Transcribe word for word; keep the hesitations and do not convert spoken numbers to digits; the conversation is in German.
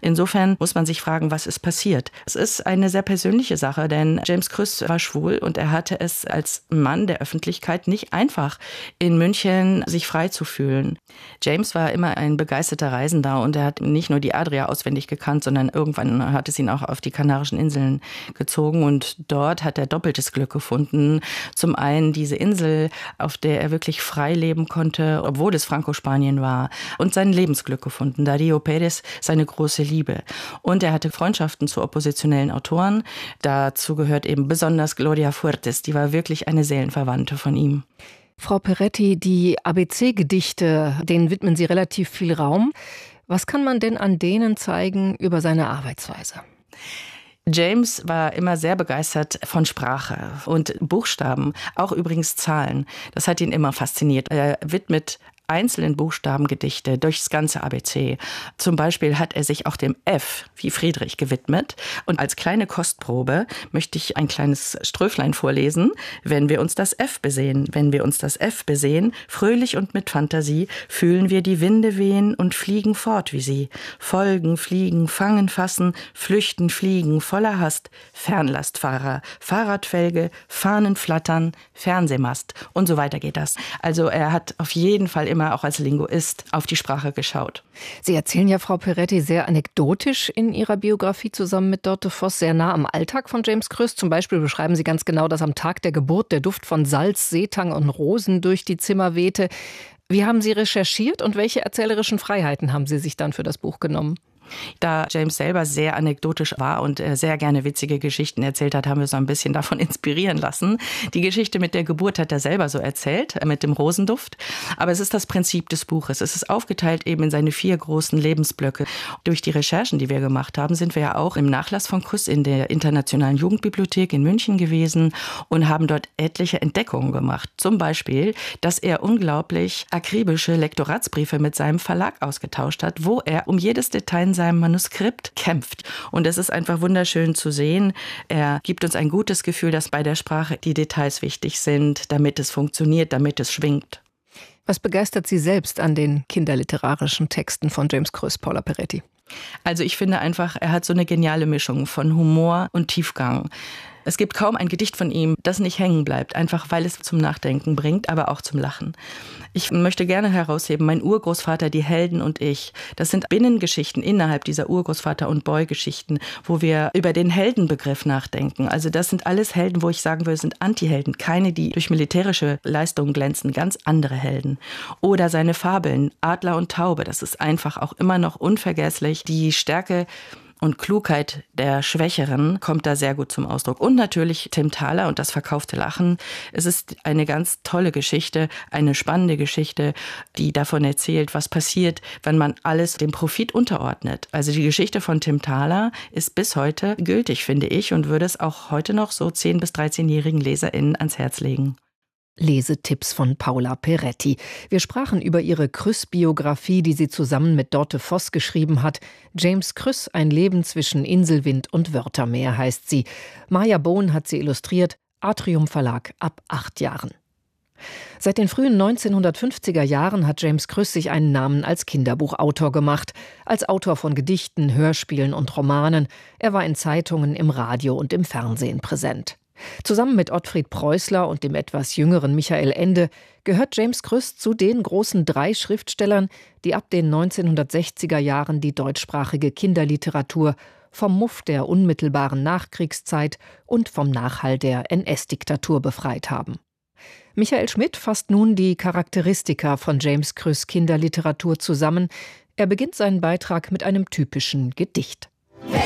Insofern muss man sich fragen, was ist passiert. Es ist eine sehr persönliche Sache, denn James Krüss war schwul und er hatte es als Mann der Öffentlichkeit nicht einfach, in München sich frei zu fühlen. James war immer ein begeisterter Reisender und er hat nicht nur die Adria auswendig gekannt, sondern irgendwann hat es ihn auch auf die Kanarischen Inseln gezogen und dort hat er doppeltes Glück gefunden. Zum einen diese Insel, auf der er wirklich frei leben konnte, obwohl es Franco-Spanien war, und sein Lebensglück gefunden. Darío Pérez, seine große Liebe. Und er hatte Freundschaften zu oppositionellen Autoren. Dazu gehört eben besonders Gloria Fuertes, die war wirklich eine Seelenverwandte von ihm. Frau Peretti, die A B C-Gedichte, denen widmen Sie relativ viel Raum. Was kann man denn an denen zeigen über seine Arbeitsweise? James war immer sehr begeistert von Sprache und Buchstaben, auch übrigens Zahlen. Das hat ihn immer fasziniert. Er widmet einzelnen Buchstabengedichte durchs ganze A B C. Zum Beispiel hat er sich auch dem F wie Friedrich gewidmet. Und als kleine Kostprobe möchte ich ein kleines Ströflein vorlesen. Wenn wir uns das F besehen, wenn wir uns das F besehen, fröhlich und mit Fantasie, fühlen wir die Winde wehen und fliegen fort wie sie. Folgen, fliegen, fangen, fassen, flüchten, fliegen, voller Hast, Fernlastfahrer, Fahrradfelge, Fahnen flattern, Fernsehmast und so weiter geht das. Also er hat auf jeden Fall immer auch als Linguist auf die Sprache geschaut. Sie erzählen ja, Frau Peretti, sehr anekdotisch in Ihrer Biografie zusammen mit Dörte Voss, sehr nah am Alltag von James Krüss. Zum Beispiel beschreiben Sie ganz genau, dass am Tag der Geburt der Duft von Salz, Seetang und Rosen durch die Zimmer wehte. Wie haben Sie recherchiert und welche erzählerischen Freiheiten haben Sie sich dann für das Buch genommen? Da James selber sehr anekdotisch war und sehr gerne witzige Geschichten erzählt hat, haben wir so ein bisschen davon inspirieren lassen. Die Geschichte mit der Geburt hat er selber so erzählt, mit dem Rosenduft. Aber es ist das Prinzip des Buches. Es ist aufgeteilt eben in seine vier großen Lebensblöcke. Durch die Recherchen, die wir gemacht haben, sind wir ja auch im Nachlass von Krüss in der Internationalen Jugendbibliothek in München gewesen und haben dort etliche Entdeckungen gemacht. Zum Beispiel, dass er unglaublich akribische Lektoratsbriefe mit seinem Verlag ausgetauscht hat, wo er um jedes Detail in seinem Manuskript kämpft. Und es ist einfach wunderschön zu sehen. Er gibt uns ein gutes Gefühl, dass bei der Sprache die Details wichtig sind, damit es funktioniert, damit es schwingt. Was begeistert Sie selbst an den kinderliterarischen Texten von James Krüss, Paula Peretti? Also ich finde einfach, er hat so eine geniale Mischung von Humor und Tiefgang. Es gibt kaum ein Gedicht von ihm, das nicht hängen bleibt, einfach weil es zum Nachdenken bringt, aber auch zum Lachen. Ich möchte gerne herausheben, mein Urgroßvater, die Helden und ich. Das sind Binnengeschichten innerhalb dieser Urgroßvater- und Boy-Geschichten, wo wir über den Heldenbegriff nachdenken. Also das sind alles Helden, wo ich sagen würde, sind Antihelden, keine, die durch militärische Leistungen glänzen, ganz andere Helden. Oder seine Fabeln, Adler und Taube, das ist einfach auch immer noch unvergesslich. Die Stärke und Klugheit der Schwächeren kommt da sehr gut zum Ausdruck. Und natürlich Tim Thaler und das verkaufte Lachen. Es ist eine ganz tolle Geschichte, eine spannende Geschichte, die davon erzählt, was passiert, wenn man alles dem Profit unterordnet. Also die Geschichte von Tim Thaler ist bis heute gültig, finde ich, und würde es auch heute noch so zehn- bis dreizehnjährigen LeserInnen ans Herz legen. Lesetipps von Paula Peretti. Wir sprachen über ihre Krüss-Biografie, die sie zusammen mit Dörte Voss geschrieben hat. James Krüss, ein Leben zwischen Inselwind und Wörtermeer heißt sie. Maja Bohn hat sie illustriert, Atrium Verlag, ab acht Jahren. Seit den frühen neunzehnhundertfünfziger Jahren hat James Krüss sich einen Namen als Kinderbuchautor gemacht. Als Autor von Gedichten, Hörspielen und Romanen. Er war in Zeitungen, im Radio und im Fernsehen präsent. Zusammen mit Ottfried Preußler und dem etwas jüngeren Michael Ende gehört James Krüss zu den großen drei Schriftstellern, die ab den neunzehnhundertsechziger Jahren die deutschsprachige Kinderliteratur vom Muff der unmittelbaren Nachkriegszeit und vom Nachhall der N S-Diktatur befreit haben. Michael Schmidt fasst nun die Charakteristika von James Krüss Kinderliteratur zusammen. Er beginnt seinen Beitrag mit einem typischen Gedicht.